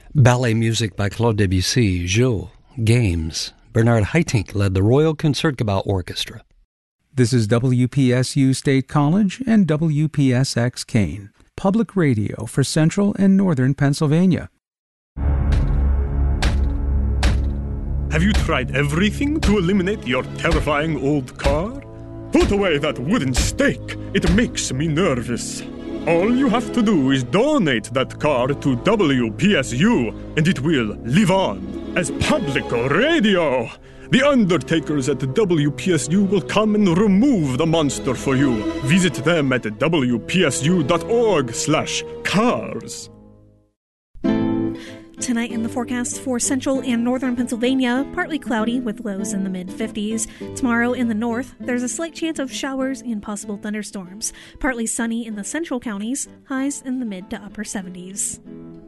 Ballet music by Claude Debussy, Joe, Games. Bernard Haitink led the Royal Concertgebouw Orchestra. This is WPSU State College and WPSX Kane, public radio for Central and Northern Pennsylvania. Have you tried everything to eliminate your terrifying old car? Put away that wooden stake. It makes me nervous. All you have to do is donate that car to WPSU, and it will live on as public radio. The undertakers at WPSU will come and remove the monster for you. Visit them at wpsu.org/cars. Tonight in the forecast for central and northern Pennsylvania, partly cloudy with lows in the mid-50s. Tomorrow in the north, there's a slight chance of showers and possible thunderstorms. Partly sunny in the central counties, highs in the mid to upper 70s.